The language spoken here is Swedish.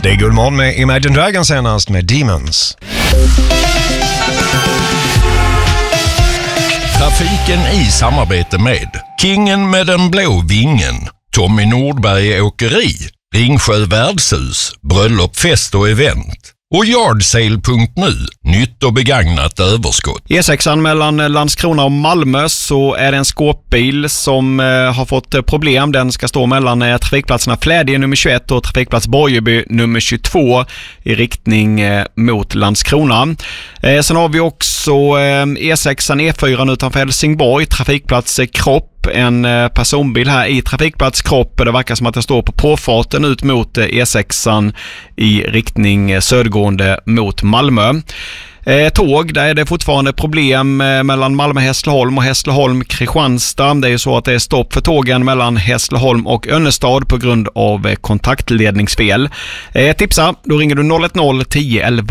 Det är Guldmorgon med Imagine Dragons senast med Demons. Trafiken i samarbete med Kingen med den blå vingen, Tommy Nordberg Åkeri, Ringsjö Värdshus, Bröllop, fest och event och Yardsale.nu, nytt och begagnat överskott. E6 mellan Landskrona och Malmö så är det en skåpbil som har fått problem. Den ska stå mellan trafikplatserna Flädje nummer 21 och trafikplats Borgeby nummer 22 i riktning mot Landskrona. Sen har vi också E6 E4 utanför Helsingborg, trafikplats Kropp. En personbil här i trafikplats Kropp. Det verkar som att den står på påfarten ut mot E6 i riktning södergående mot Malmö. Tåg, där är det fortfarande problem mellan Malmö-Hässleholm och Hässleholm-Kristianstad. Det är ju så att det är stopp för tågen mellan Hässleholm och Önnestad på grund av kontaktledningsfel. Tipsa, då ringer du 010 11